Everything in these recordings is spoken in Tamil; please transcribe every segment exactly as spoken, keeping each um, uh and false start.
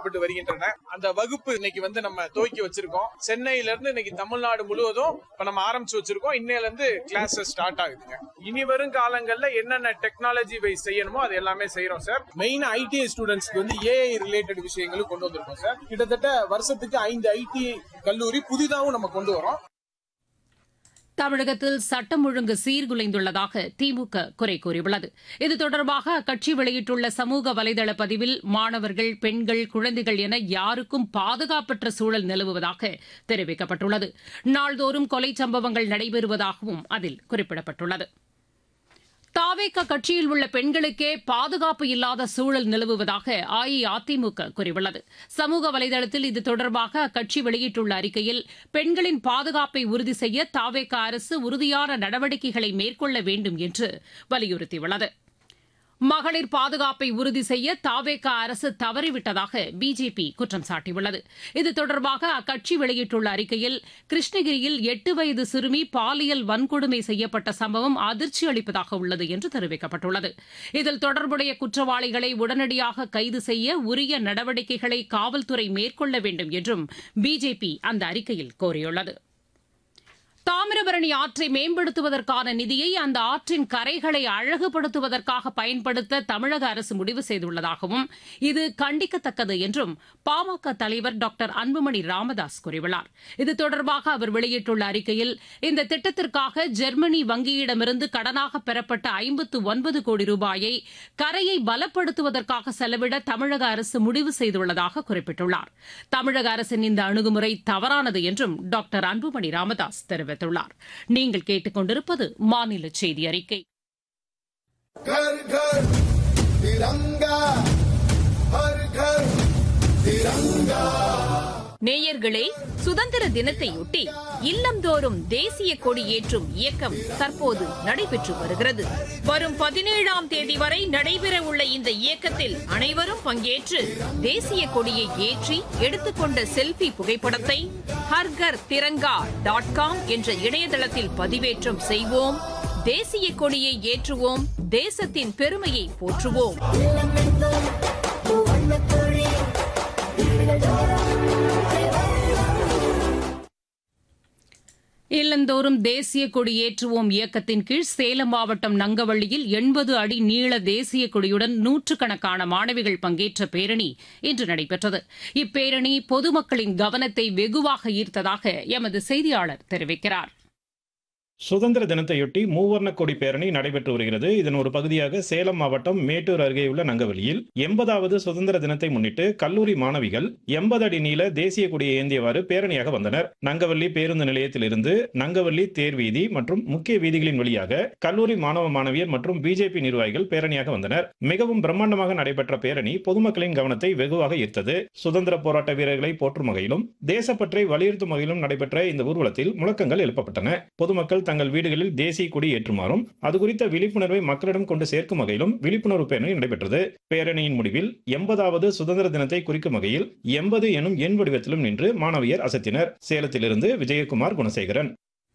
நடத்தப்பட்டு வருகின்றன. அந்த வகுப்பு இன்னைக்கு வந்து நம்ம துவக்கி வச்சிருக்கோம். சென்னையில இருந்து இன்னைக்கு தமிழ்நாடு முழுவதும் இப்ப நம்ம ஆரம்பிச்சு வச்சிருக்கோம். இன்னையில இருந்து கிளாஸஸ் ஸ்டார்ட் ஆகுதுங்க. இனி வரும் காலங்கள்ல என்னென்ன டெக்னாலஜி வைஸ் செய்யணுமோ அது எல்லாமே செய்யறோம் சார். மெயின் ஐடிஐ ஸ்டூடெண்ட்ஸ்க்கு வந்து ஏஐ ரிலேட்டட் விஷயங்களும் கொண்டு வந்திருக்கோம் சார். கிட்டத்தட்ட வருஷத்துக்கு ஐந்து ஐடி கல்லூரி புதிதாகவும் நம்ம கொண்டு வரோம். தமிழகத்தில் சட்டம் ஒழுங்கு சீர்குலைந்துள்ளதாக திமுக குறை கூறியுள்ளது. இது தொடர்பாக அக்கட்சி வெளியிட்டுள்ள சமூக வலைதள பதிவில் மாணவர்கள், பெண்கள், குழந்தைகள் என யாருக்கும் பாதுகாப்பற்ற சூழல் நிலவுவதாக தெரிவிக்கப்பட்டுள்ளது. நாள்தோறும் கொலை சம்பவங்கள் நடைபெறுவதாகவும் அதில் குறிப்பிடப்பட்டுள்ளது. தாவேகா கட்சியில் உள்ள பெண்களுக்கே பாதுகாப்பு இல்லாத சூழல் நிலவுவதாக அஇஅதிமுக கூறியுள்ளது. சமூக வலைதளத்தில் இது தொடர்பாக அக்கட்சி வெளியிட்டுள்ள அறிக்கையில், பெண்களின் பாதுகாப்பை உறுதி செய்ய தாவேகா அரசு உறுதியான நடவடிக்கைகளை மேற்கொள்ள வேண்டும் என்று வலியுறுத்தியுள்ளது. மகளிர் பாதுகாப்பை உறுதி செய்ய தாவேகா அரசு தவறிவிட்டதாக பிஜேபி குற்றம் சாட்டியுள்ளது. இது தொடர்பாக அக்கட்சி வெளியிட்டுள்ள அறிக்கையில், கிருஷ்ணகிரியில் எட்டு வயது சிறுமி பாலியல் வன்கொடுமை செய்யப்பட்ட சம்பவம் அதிர்ச்சி அளிப்பதாக உள்ளது என்று தெரிவிக்கப்பட்டுள்ளது. இதில் தொடர்புடைய குற்றவாளிகளை உடனடியாக கைது செய்ய உரிய நடவடிக்கைகளை காவல்துறை மேற்கொள்ள வேண்டும் என்றும் பிஜேபி அந்த அறிக்கையில் கோரியுள்ளது. தாமிரபரணி ஆற்றை மேம்படுத்துவதற்கான நிதியை அந்த ஆற்றின் கரைகளை அழகுபடுத்துவதற்காக பயன்படுத்த தமிழக அரசு முடிவு செய்துள்ளதாகவும் இது கண்டிக்கத்தக்கது என்றும் பாமக தலைவர் டாக்டர் அன்புமணி ராமதாஸ் கூறியுள்ளார். இது தொடர்பாக அவர் வெளியிட்டுள்ள அறிக்கையில், இந்த திட்டத்திற்காக ஜெர்மனி வங்கியிடமிருந்து கடனாக பெறப்பட்ட ஐம்பத்து ஒன்பது கோடி ரூபாயை கரையை பலப்படுத்துவதற்காக செலவிட தமிழக அரசு முடிவு செய்துள்ளதாக குறிப்பிட்டுள்ளார். தமிழக அரசின் இந்த அணுகுமுறை தவறானது என்றும் டாக்டர் அன்புமணி ராமதாஸ் தெரிவித்தார். நீங்கள் கேட்டுக் கொண்டிருப்பது மாநில செய்தி அறிக்கை. घर घर तिरंगा, हर घर तिरंगा. நேயர்களே, சுதந்திர தினத்தையொட்டி இல்லந்தோறும் தேசிய கொடி ஏற்றும் இயக்கம் தற்போது நடைபெற்று வருகிறது. வரும் பதினேழாம் தேதி வரை நடைபெறவுள்ள இந்த இயக்கத்தில் அனைவரும் பங்கேற்று தேசிய கொடியை ஏற்றி எடுத்துக்கொண்ட செல்பி புகைப்படத்தை ஹர்கர் திரங்கா டாட் காம் என்ற இணையதளத்தில் பதிவேற்றம் செய்வோம். தேசிய கொடியை ஏற்றுவோம். தேசத்தின் பெருமையை போற்றுவோம். இல்லந்தோறும் தேசிய கொடி ஏற்றுவோம் இயக்கத்தின் கீழ் சேலம் மாவட்டம் நங்கவள்ளியில் எண்பது அடி நீள தேசிய கொடியுடன் நூற்றுக்கணக்கான மாணவிகள் பங்கேற்ற பேரணி இன்று நடைபெற்றது. இப்பேரணி பொதுமக்களின் கவனத்தை வெகுவாக ஈர்த்ததாக எமது செய்தியாளர் தெரிவிக்கிறார். சுதந்திர தினத்தையொட்டி மூவர்ண கொடி பேரணி நடைபெற்று வருகிறது. இதன் ஒரு பகுதியாக சேலம் மாவட்டம் மேட்டூர் அருகேயுள்ள நங்கவள்ளியில் எண்பதாவது சுதந்திர தினத்தை முன்னிட்டு கல்லூரி மாணவிகள் எண்பது அடி நீள தேசிய கொடியை ஏந்தியவாறு பேரணியாக வந்தனர். நங்கவள்ளி பேருந்து நிலையத்திலிருந்து நங்கவள்ளி தேர்வீதி மற்றும் முக்கிய வீதிகளின் வழியாக கல்லூரி மாணவ மாணவியர் மற்றும் பிஜேபி நிர்வாகிகள் பேரணியாக வந்தனர். மிகவும் பிரம்மாண்டமாக நடைபெற்ற பேரணி பொதுமக்களின் கவனத்தை வெகுவாக ஈர்த்தது. சுதந்திர போராட்ட வீரர்களை போற்றும் வகையிலும் தேசப்பற்றை வலியுறுத்தும் வகையிலும் நடைபெற்ற இந்த ஊர்வலத்தில் முழக்கங்கள் எழுப்பப்பட்டன. பொதுமக்கள் தங்கள் வீடுகளில் தேசிய கொடி ஏற்றுமாறும் அது குறித்த விழிப்புணர்வை மக்களிடம் கொண்டு சேர்க்கும் வகையிலும் விழிப்புணர்வு பேரணி நடைபெற்றது. பேரணியின் முடிவில் எண்பதாவது சுதந்திர தினத்தை குறிக்கும் வகையில் எண்பது எனும் எண் வடிவத்திலும் நின்று மாணவியர் அசத்தினர். சேலத்திலிருந்து விஜயகுமார் குணசேகரன்.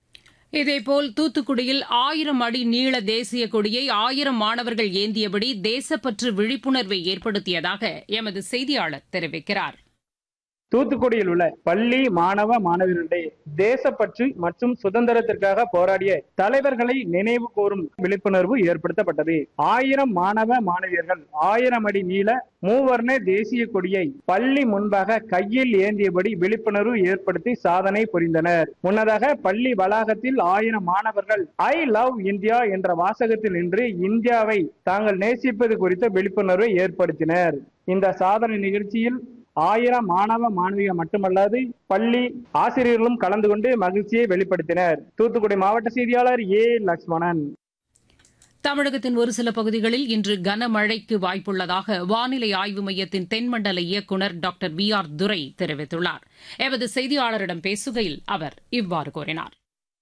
இதேபோல் தூத்துக்குடியில் ஆயிரம் அடி நீள தேசிய கொடியை ஆயிரம் மாணவர்கள் ஏந்தியபடி தேசப்பற்று விழிப்புணர்வை ஏற்படுத்தியதாக எமது செய்தியாளர் தெரிவிக்கிறார். தூத்துக்குடியில் உள்ள பள்ளி மாணவ மாணவியருடைய தேசப்பற்று மற்றும் சுதந்திரத்திற்காக போராடிய தலைவர்களை நினைவு கூறும் விழிப்புணர்வு ஏற்படுத்தப்பட்டது. ஆயிரம் மாணவ மாணவியர்கள் ஆயிரம் அடி நீள மூவர்ண தேசிய கொடியை பள்ளி முன்பாக கையில் ஏந்தியபடி விழிப்புணர்வு ஏற்படுத்தி சாதனை புரிந்தனர். முன்னதாக பள்ளி வளாகத்தில் ஆயிரம் மாணவர்கள் ஐ லவ் இந்தியா என்ற வாசகத்தில் நின்று இந்தியாவை தாங்கள் நேசிப்பது குறித்த விழிப்புணர்வை ஏற்படுத்தினர். இந்த சாதனை நிகழ்ச்சியில் ஆயிரம் மாணவ மாணவிகள் மட்டுமல்லாது பள்ளி ஆசிரியர்களும் கலந்து கொண்டு மகிழ்ச்சியை வெளிப்படுத்தினர். தூத்துக்குடி மாவட்ட செய்தியாளர் ஏ லட்சுமணன். தமிழகத்தின் ஒரு சில பகுதிகளில் இன்று கனமழைக்கு வாய்ப்புள்ளதாக வானிலை ஆய்வு மையத்தின் தென்மண்டல இயக்குநர் டாக்டர் வி ஆர் துரை தெரிவித்துள்ளார். எமது செய்தியாளரிடம் பேசுகையில் அவர் இவ்வாறு கூறினார்.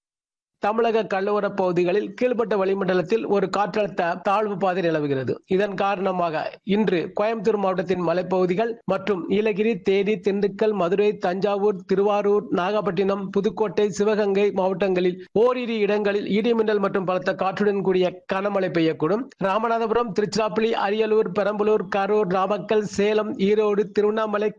தமிழக கடலோர பகுதிகளில் கீழ்பட்ட வளிமண்டலத்தில் ஒரு காற்றழுத்த தாழ்வு பாதை நிலவுகிறது. இதன் காரணமாக இன்று கோயம்புத்தூர் மாவட்டத்தின் மலைப்பகுதிகள் மற்றும் நீலகிரி, தேனி, திண்டுக்கல், மதுரை, தஞ்சாவூர், திருவாரூர், நாகப்பட்டினம், புதுக்கோட்டை, சிவகங்கை மாவட்டங்களில் ஓரிரு இடங்களில் இடிமின்னல் மற்றும் பலத்த காற்றுடன் கூடிய கனமழை பெய்யக்கூடும். ராமநாதபுரம், திருச்சிராப்பள்ளி, அரியலூர், பெரம்பலூர், கரூர், நாமக்கல், சேலம், ஈரோடு, திருவண்ணாமலை,